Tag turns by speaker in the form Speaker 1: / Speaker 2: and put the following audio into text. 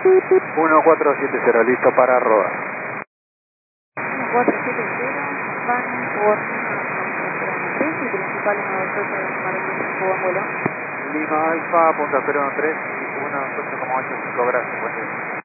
Speaker 1: 1470, listo para rodar.
Speaker 2: 1470, van por y principal 128 para el buen vuelo.
Speaker 1: Lima Alfa, punto 013 y 18,85, gracias, buen día.